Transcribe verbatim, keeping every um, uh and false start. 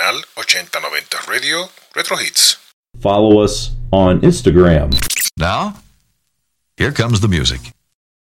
canal ochenta noventa Radio Retro Hits. Follow us on Instagram. Now, here comes the music.